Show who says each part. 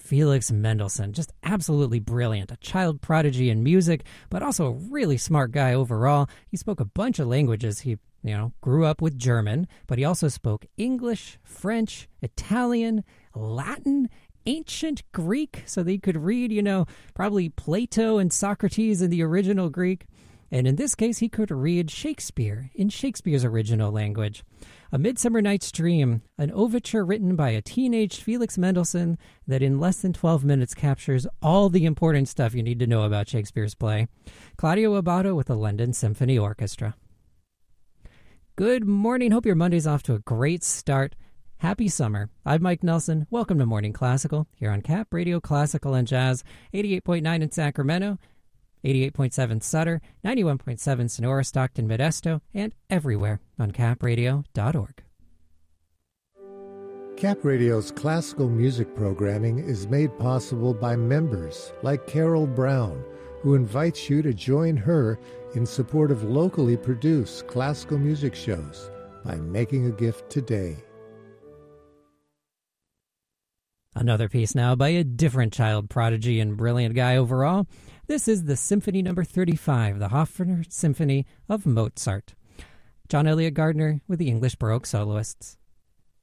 Speaker 1: Felix Mendelssohn, just absolutely brilliant, a child prodigy in music, but also a really smart guy overall. He spoke a bunch of languages. He grew up with German, but he also spoke English, French, Italian, Latin, ancient Greek, so that he could read, probably Plato and Socrates in the original Greek. And in this case, he could read Shakespeare in Shakespeare's original language. A Midsummer Night's Dream, an overture written by a teenage Felix Mendelssohn that in less than 12 minutes captures all the important stuff you need to know about Shakespeare's play. Claudio Abbado with the London Symphony Orchestra. Good morning. Hope your Monday's off to a great start. Happy summer. I'm Mike Nelson. Welcome to Morning Classical here on Cap Radio Classical and Jazz, 88.9 in Sacramento, 88.7 Sutter, 91.7 Sonora, Stockton, Modesto, and everywhere on capradio.org.
Speaker 2: Cap Radio's classical music programming is made possible by members like Carol Brown, who invites you to join her in support of locally produced classical music shows by making a gift today.
Speaker 1: Another piece now by a different child prodigy and brilliant guy overall. This is the Symphony No. 35, the Hofner Symphony of Mozart. John Elliott Gardner with the English Baroque Soloists.